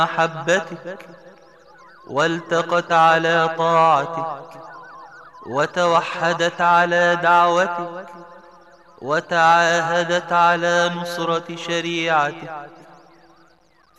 محبتك، والتقت على طاعتك، وتوحدت على دعوتك، وتعاهدت على نصرة شريعتك،